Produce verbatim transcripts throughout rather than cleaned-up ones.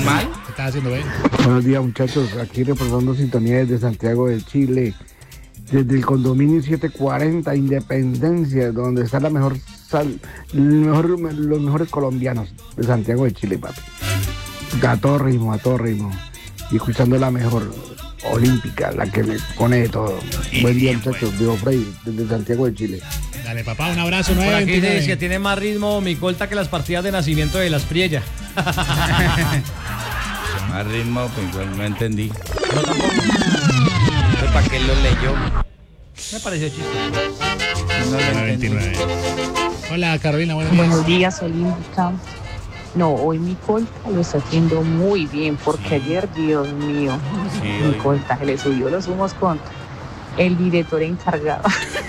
mal. ¿Qué estás haciendo, Ben? Buenos días, muchachos. Aquí reportando sintonía desde Santiago de Chile. Desde el condominio setecientos cuarenta Independencia, donde está la mejor sal, el mejor, los mejores colombianos de Santiago de Chile, papi. A todo ritmo, a todo ritmo. Y escuchando la mejor olímpica, la que me pone de todo. Y Buen día, bien, muchachos. pues. Diego Frey, desde Santiago de Chile. Dale, papá, un abrazo. Por aquí dice nueve que tiene más ritmo mi colta que las partidas de nacimiento de las Priella. Más ritmo, pues igual no entendí. No tampoco. Entonces, ¿para qué lo leyó? Me pareció chistoso. No lo entendí. veintinueve. Hola, Carolina, buenos días. Buenos días, Olímpica. No, hoy mi colta lo está haciendo muy bien, porque ayer, Dios mío, Sí, mi hoy. colta se le subió los humos con el director encargado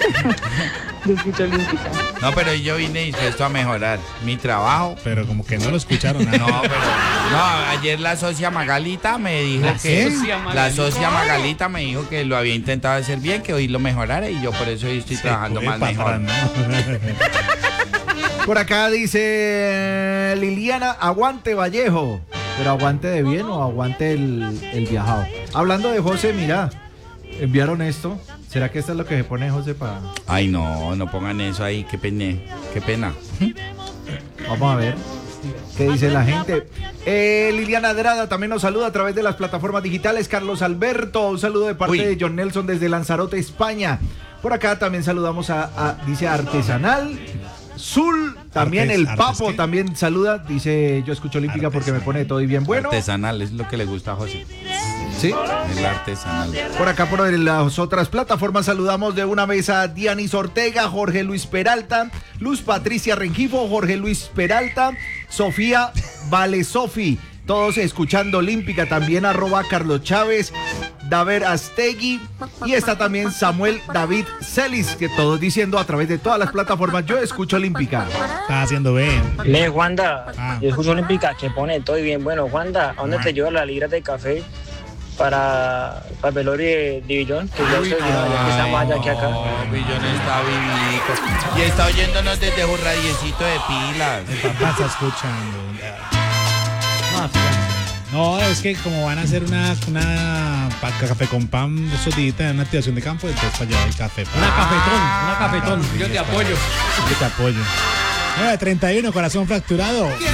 de Escucha Olímpica. No, pero yo vine dispuesto a mejorar mi trabajo. Pero como que no lo escucharon. ¿no? No, pero no, ayer la socia Magalita me dijo ¿La que socia la socia Magalita me dijo que lo había intentado hacer bien, que hoy lo mejorara y yo por eso hoy estoy Se trabajando fue más pa' mejor. atrás, ¿no? Por acá dice Liliana, aguante Vallejo. Pero aguante de bien o aguante el, el viajado. Hablando de José, mira, enviaron esto. ¿Será que esto es lo que se pone José para...? Ay, no, no pongan eso ahí, qué pena, qué pena. Vamos a ver qué dice la gente. Eh, Liliana Adrada también nos saluda a través de las plataformas digitales. Carlos Alberto, un saludo de parte Uy. de John Nelson desde Lanzarote, España. Por acá también saludamos a, a dice Artesanal. Zul, también Artes- el artes, Papo ¿qué? también saluda, dice yo escucho Olímpica porque me pone todo y bien bueno. Artesanal es lo que le gusta a José. Sí. El artesanal. Por acá por las otras plataformas saludamos de una vez a Dianis Ortega, Jorge Luis Peralta, Luz Patricia Rengifo, Jorge Luis Peralta, Sofía Valesofi, todos escuchando Olímpica, también arroba Carlos Chávez, David Astegui y está también Samuel David Celis, que todos diciendo a través de todas las plataformas yo escucho Olímpica. Estás haciendo Ben. Le, Juanda, Ah. yo escucho Olímpica que pone todo y bien. Bueno, Juanda, ¿a dónde Ah. te lleva la libra de café para, para el velorio de Divillón? Que ya Uy, estoy ya que está más allá que acá. no, Villón está vivico. Y está oyéndonos desde un radiecito de pilas. El papá está escuchando. No, sí, No, es que como van a hacer una, una pa- café con pan de esos días, una activación de campo, entonces para llevar el café. Una cafetón, una cafetón. Yo te apoyo. Yo te apoyo. nueve treinta y uno, corazón fracturado.